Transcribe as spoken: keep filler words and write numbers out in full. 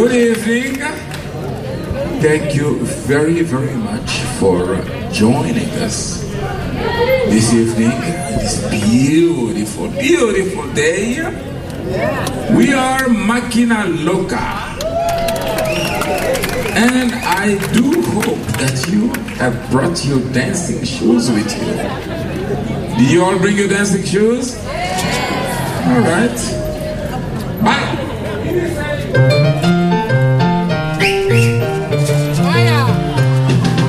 Good evening. Thank you very, very much for joining us this evening, this beautiful, beautiful day. We are Makina Loka. And I do hope that you have brought your dancing shoes with you. Do you all bring your dancing shoes? All right. Bye.